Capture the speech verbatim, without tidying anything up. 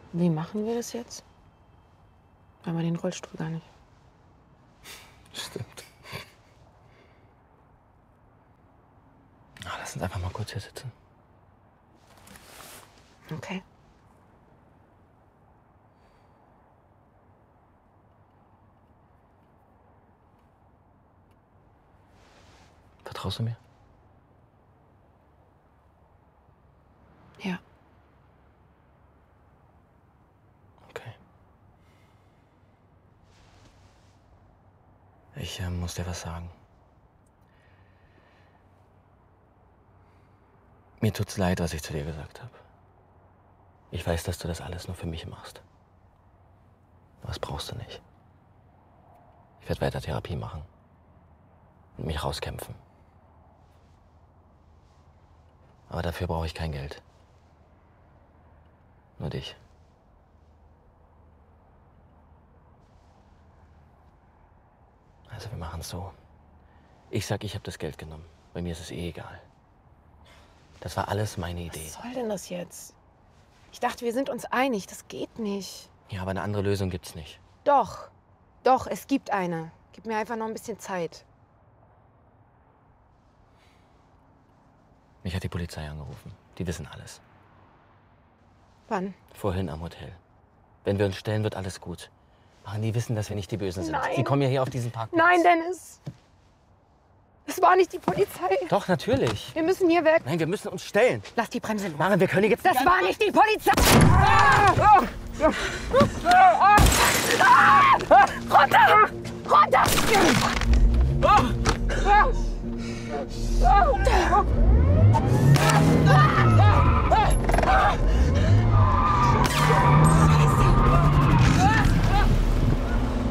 Wie machen wir das jetzt? Wir haben den Rollstuhl gar nicht. Stimmt. Ach, lass uns einfach mal kurz hier sitzen. Okay. Vertraust du mir? Ja. Okay. Ich äh, muss dir was sagen. Mir tut's leid, was ich zu dir gesagt habe. Ich weiß, dass du das alles nur für mich machst. Aber das brauchst du nicht. Ich werde weiter Therapie machen und mich rauskämpfen. Aber dafür brauche ich kein Geld. Nur dich. Also wir machen es so. Ich sag, ich habe das Geld genommen. Bei mir ist es eh egal. Das war alles meine Idee. Was soll denn das jetzt? Ich dachte, wir sind uns einig. Das geht nicht. Ja, aber eine andere Lösung gibt's nicht. Doch. Doch, es gibt eine. Gib mir einfach noch ein bisschen Zeit. Mich hat die Polizei angerufen. Die wissen alles. Wann? Vorhin am Hotel. Wenn wir uns stellen, wird alles gut. Machen die wissen, dass wir nicht die Bösen sind. Nein. Sie kommen ja hier auf diesen Parkplatz. Nein, Dennis. Es war nicht die Polizei. Doch, natürlich. Wir müssen hier weg. Nein, wir müssen uns stellen. Lass die Bremse los. Maren, wir können jetzt... Das war nicht die Polizei! Ah! Runter! Runter! Ah!